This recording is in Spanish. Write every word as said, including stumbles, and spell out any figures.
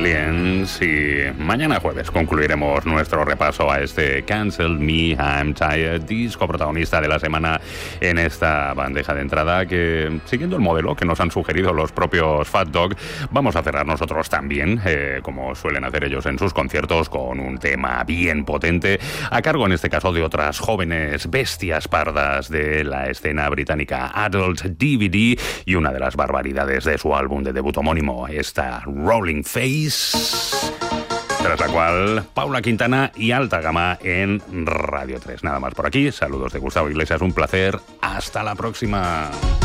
Aliens, y mañana jueves concluiremos nuestro repaso a este Cancel Me, I'm Tired, disco protagonista de la semana en esta bandeja de entrada, que, siguiendo el modelo que nos han sugerido los propios Fat Dog, vamos a cerrar nosotros también, eh, como suelen hacer ellos en sus conciertos, con un tema bien potente, a cargo en este caso de otras jóvenes bestias pardas de la escena británica, Adult D V D, y una de las barbaridades de su álbum de debut homónimo, esta Rolling Face, tras la cual Paula Quintana y alta gama en Radio tres. Nada más por aquí, saludos de Gustavo Iglesias, un placer, hasta la próxima.